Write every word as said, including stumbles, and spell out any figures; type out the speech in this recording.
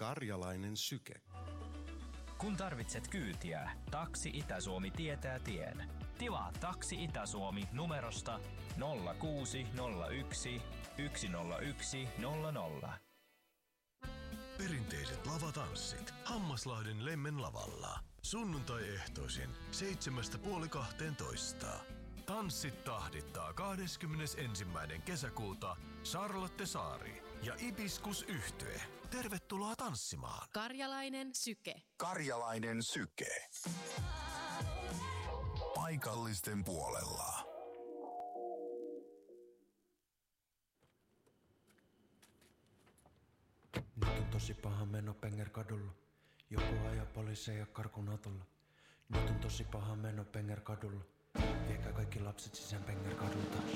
Karjalainen syke. Kun tarvitset kyytiä, Taksi Itä-Suomi tietää tien. Tilaa Taksi Itä-Suomi numerosta nolla kuusi nolla yksi yksi nolla yksi nolla nolla. Perinteiset lavatanssit Hammaslahden Lemmen lavalla. Sunnuntai-ehtoisin seitsemästä puoli kahteentoista. Tanssit tahdittaa kahdeskymmenesensimmäinen kesäkuuta Charlotte Saari ja Ibiskus Yhtye. Tervetuloa tanssimaan. Karjalainen syke. Karjalainen syke. Paikallisten puolella. Nyt on tosi paha meno Pengerkadulla. Joku ajaa poliiseja karkun autolla. Nyt on tosi paha meno Pengerkadulla. Viekää kaikki lapset sisään Pengerkadulta.